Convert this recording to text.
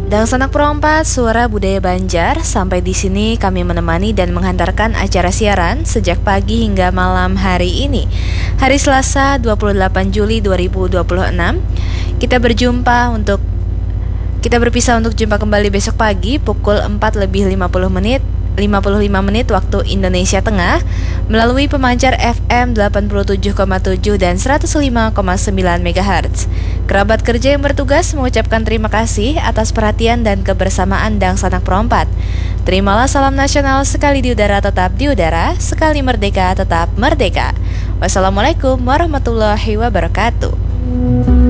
Dan Sanak Pro 4, Suara Budaya Banjar. Sampai di sini kami menemani dan menghantarkan acara siaran sejak pagi hingga malam hari ini. Hari Selasa 28 Juli 2026. Kita berpisah untuk jumpa kembali besok pagi pukul 4:55 waktu Indonesia Tengah melalui pemancar FM 87,7 dan 105,9 MHz. Kerabat kerja yang bertugas mengucapkan terima kasih atas perhatian dan kebersamaan Dang Sanak Pro 4. Terimalah salam nasional, sekali di udara tetap di udara, sekali merdeka tetap merdeka. Wassalamualaikum warahmatullahi wabarakatuh.